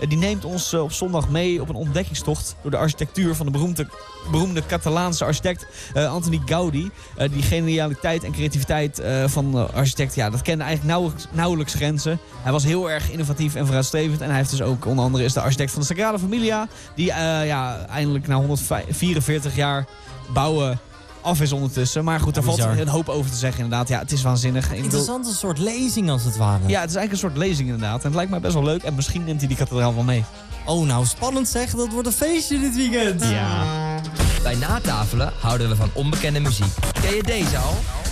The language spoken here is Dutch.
Die neemt ons op zondag mee op een ontdekkingstocht door de architectuur van de beroemde Catalaanse architect Antoni Gaudi. Die genialiteit en creativiteit van de architect, dat kende eigenlijk nauwelijks grenzen. Hij was heel erg innovatief en vooruitstrevend. En hij heeft dus ook onder andere is de architect van de Sagrada Familia. Die eindelijk na 144 jaar bouwen af is ondertussen. Maar goed, daar valt een hoop over te zeggen inderdaad. Ja, het is waanzinnig. Interessante soort lezing als het ware. Ja, het is eigenlijk een soort lezing inderdaad. En het lijkt mij best wel leuk. En misschien neemt hij die kathedraal wel mee. Oh, nou spannend zeg. Dat wordt een feestje dit weekend. Ja. Bij Natafelen houden we van onbekende muziek. Ken je deze al?